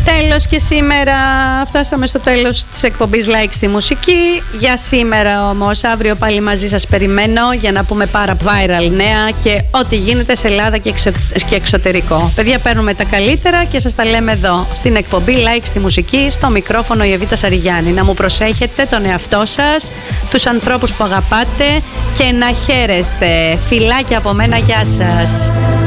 Τέλος και σήμερα φτάσαμε στο τέλος της εκπομπής Like στη μουσική. Για σήμερα όμως, αύριο πάλι μαζί σας περιμένω για να πούμε πάρα viral νέα και ό,τι γίνεται σε Ελλάδα και εξωτερικό. Παιδιά, παίρνουμε τα καλύτερα και σας τα λέμε εδώ στην εκπομπή Like στη μουσική, στο μικρόφωνο η Εβίτα Σαριγιάννη. Να μου προσέχετε τον εαυτό σας, τους ανθρώπους που αγαπάτε και να χαίρεστε. Φιλάκια από μένα, γεια σας.